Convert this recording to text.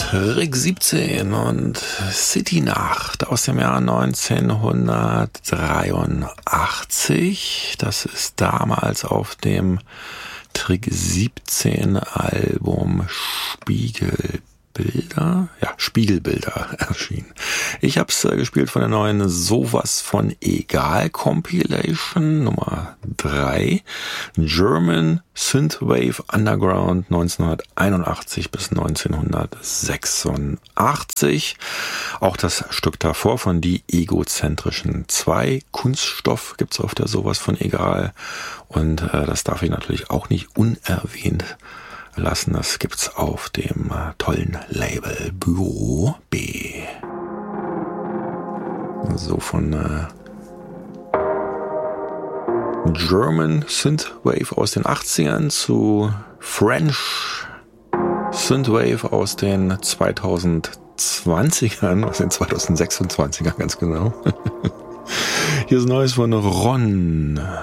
Trick 17 und City Nacht aus dem Jahr 1983. Das ist damals auf dem Trick 17 Album Spiegelbilder erschienen. Ich habe es gespielt von der neuen Sowas von Egal Compilation Nummer 3, German Synthwave Underground 1981 bis 1986. Auch das Stück davor von Die Egozentrischen 2, Kunststoff, gibt's auf der Sowas von Egal, und das darf ich natürlich auch nicht unerwähnt lassen. Das gibt's auf dem tollen Label Büro B. So von German Synthwave aus den 80ern zu French Synthwave aus den 2020ern, aus den 2026ern ganz genau. Hier ist Neues von Ron.